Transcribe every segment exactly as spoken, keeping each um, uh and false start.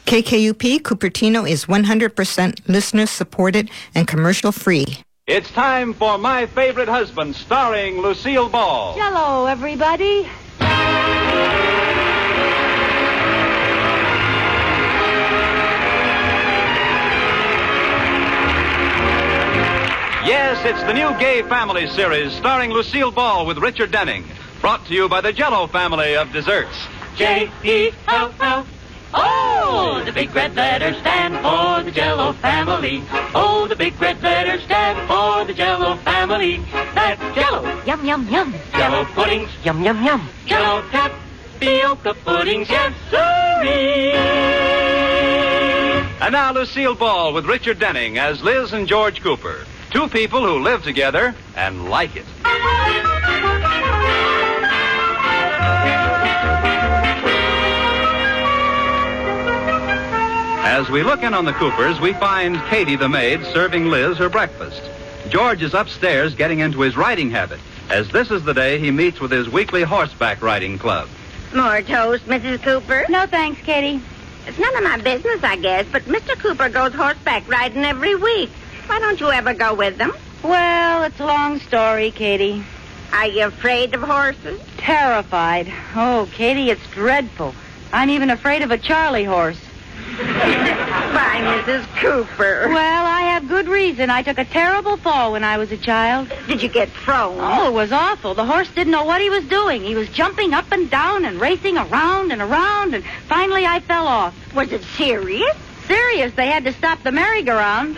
K K U P Cupertino is one hundred percent listener-supported and commercial-free. It's time for My Favorite Husband, starring Lucille Ball. Hello, everybody. Yes, it's the new Gay Family series starring Lucille Ball with Richard Denning. Brought to you by the Jell-O family of desserts. J E L L. Oh, the big red letters stand for the Jell-O family. Oh, the big red letters stand for the Jell-O family. That's Jell-O. Yum, yum, yum. Jell-O puddings. Yum, yum, yum. Jell-O tapioca puddings. Yes, sirree. And now Lucille Ball with Richard Denning as Liz and George Cooper. Two people who live together and like it. As we look in on the Coopers, we find Katie, the maid, serving Liz her breakfast. George is upstairs getting into his riding habit, as this is the day he meets with his weekly horseback riding club. More toast, Missus Cooper? No, thanks, Katie. It's none of my business, I guess, but Mister Cooper goes horseback riding every week. Why don't you ever go with them? Well, it's a long story, Katie. Are you afraid of horses? Terrified. Oh, Katie, it's dreadful. I'm even afraid of a Charlie horse. Why, Missus Cooper. Well, I have good reason. I took a terrible fall when I was a child. Did you get thrown? Oh, it was awful. The horse didn't know what he was doing. He was jumping up and down and racing around and around, and finally I fell off. Was it serious? Serious. They had to stop the merry-go-round.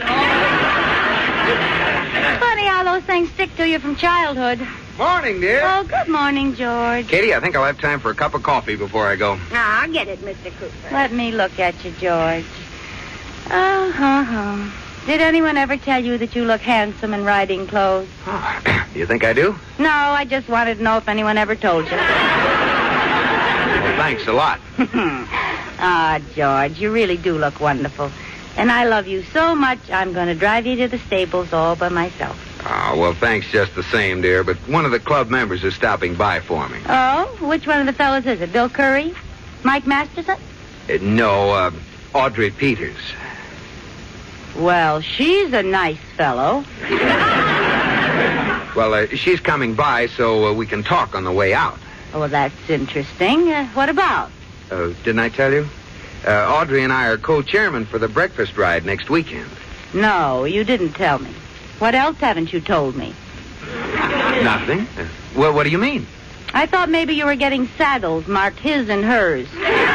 It's funny how those things stick to you from childhood. Morning, dear. Oh, good morning, George. Katie, I think I'll have time for a cup of coffee before I go. No, I'll get it, Mister Cooper. Let me look at you, George. Uh-huh. Did anyone ever tell you that you look handsome in riding clothes? Oh, you think I do? No, I just wanted to know if anyone ever told you. Well, thanks a lot. Ah, George, you really do look wonderful. And I love you so much, I'm going to drive you to the stables all by myself. Oh, well, thanks just the same, dear, but one of the club members is stopping by for me. Oh? Which one of the fellas is it? Bill Curry? Mike Masterson? Uh, no, uh, Audrey Peters. Well, she's a nice fellow. Well, uh, she's coming by so uh, we can talk on the way out. Oh, well, that's interesting. Uh, what about? Uh, didn't I tell you? Uh, Audrey and I are co-chairmen for the breakfast ride next weekend. No, you didn't tell me. What else haven't you told me? Nothing. Uh, well, what do you mean? I thought maybe you were getting saddles marked his and hers.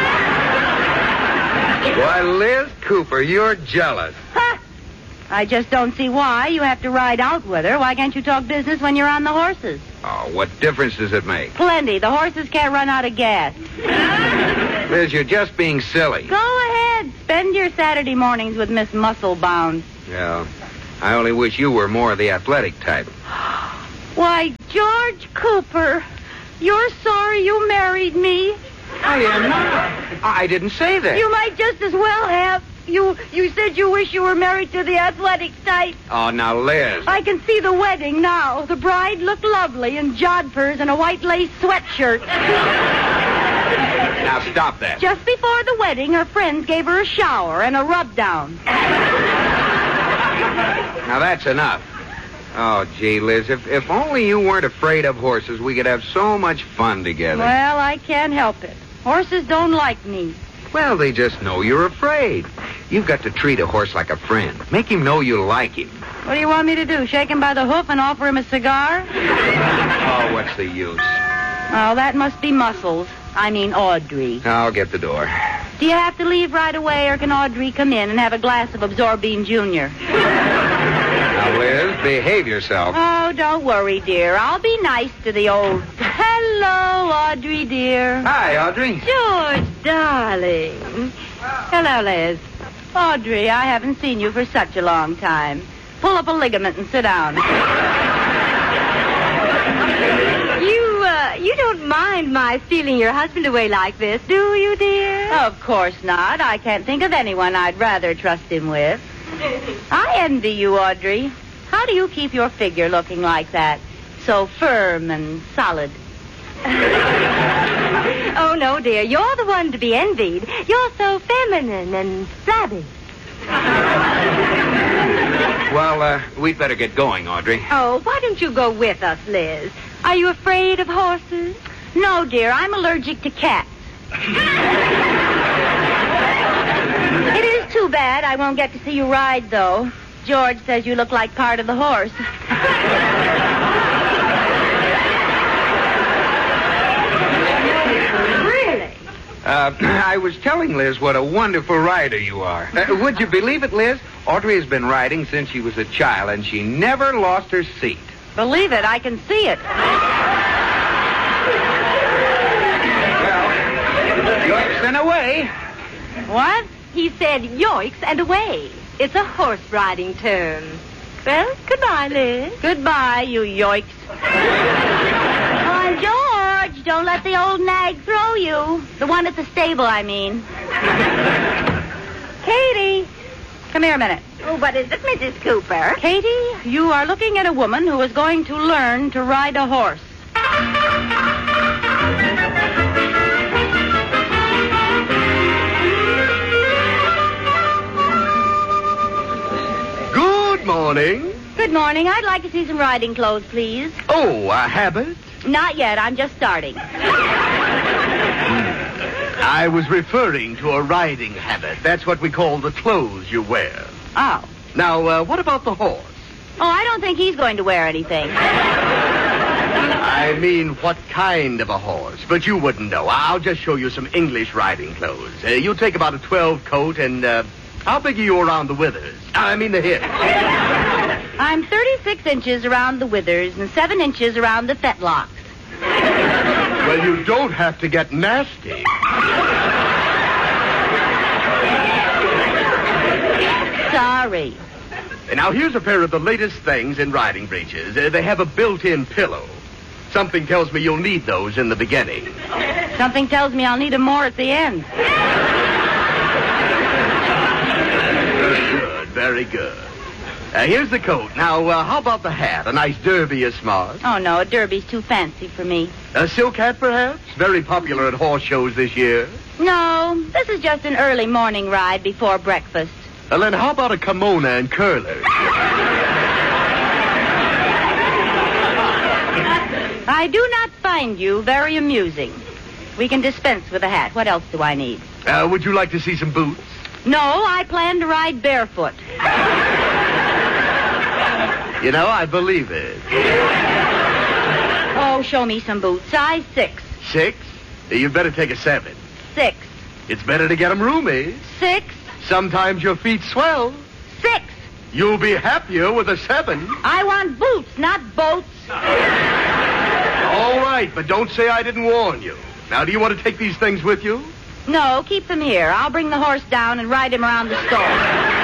Why, Liz Cooper, you're jealous. Ha! I just don't see why you have to ride out with her. Why can't you talk business when you're on the horses? Oh, what difference does it make? Plenty. The horses can't run out of gas. Liz, you're just being silly. Go ahead. Spend your Saturday mornings with Miss Musclebound. Yeah. I only wish you were more of the athletic type. Why, George Cooper, you're sorry you married me. I am not. I didn't say that. You might just as well have. You you said you wish you were married to the athletic type. Oh, now, Liz. I can see the wedding now. The bride looked lovely in jodhpurs and a white lace sweatshirt. Now, stop that. Just before the wedding, her friends gave her a shower and a rub-down. Now, that's enough. Oh, gee, Liz, if, if only you weren't afraid of horses, we could have so much fun together. Well, I can't help it. Horses don't like me. Well, they just know you're afraid. You've got to treat a horse like a friend. Make him know you like him. What do you want me to do, shake him by the hoof and offer him a cigar? Oh, what's the use? Oh, that must be Muscles. I mean Audrey. I'll get the door. Do you have to leave right away, or can Audrey come in and have a glass of Absorbine Junior? Now, Liz, behave yourself. Oh, don't worry, dear. I'll be nice to the old... Hello, Audrey, dear. Hi, Audrey. George, darling. Hello, Liz. Audrey, I haven't seen you for such a long time. Pull up a ligament and sit down. You, uh, you don't mind my stealing your husband away like this, do you, dear? Of course not. I can't think of anyone I'd rather trust him with. I envy you, Audrey. How do you keep your figure looking like that? So firm and solid. Oh, no, dear. You're the one to be envied. You're so feminine and flabby. Well, uh, we'd better get going, Audrey. Oh, why don't you go with us, Liz? Are you afraid of horses? No, dear. I'm allergic to cats. It is too bad I won't get to see you ride, though. George says you look like part of the horse. Really? Uh, I was telling Liz what a wonderful rider you are. Uh, would you believe it, Liz? Audrey has been riding since she was a child, and she never lost her seat. Believe it, I can see it. Well, yoicks and away. What? He said yoicks and away. It's a horse riding turn. Well, goodbye, Liz. Goodbye, you yoicks. Oh, George, don't let the old nag throw you. The one at the stable, I mean. Katie, come here a minute. Oh, what is it, Missus Cooper? Katie, you are looking at a woman who is going to learn to ride a horse. Good morning. Good morning. I'd like to see some riding clothes, please. Oh, a habit? Not yet. I'm just starting. I was referring to a riding habit. That's what we call the clothes you wear. Oh. Now, uh, what about the horse? Oh, I don't think he's going to wear anything. I mean, what kind of a horse? But you wouldn't know. I'll just show you some English riding clothes. Uh, you take about a twelve coat and, uh, how big are you around the withers? I mean the hips. I'm thirty-six inches around the withers and seven inches around the fetlocks. Well, you don't have to get nasty. Sorry. Now, here's a pair of the latest things in riding breeches. Uh, they have a built-in pillow. Something tells me you'll need those in the beginning. Something tells me I'll need them more at the end. Very good, very good. Uh, here's the coat. Now, uh, how about the hat? A nice derby is smart. Oh, no, a derby's too fancy for me. A silk hat, perhaps? Very popular at horse shows this year. No, this is just an early morning ride before breakfast. Uh, then how about a kimono and curlers? I do not find you very amusing. We can dispense with a hat. What else do I need? Uh, would you like to see some boots? No, I plan to ride barefoot. You know, I believe it. Oh, show me some boots. Size six. Six? You better take a seven. Six. It's better to get 'em roomy. Six. Sometimes your feet swell. Six. You'll be happier with a seven. I want boots, not boats. All right, but don't say I didn't warn you. Now, do you want to take these things with you? No, keep them here. I'll bring the horse down and ride him around the store.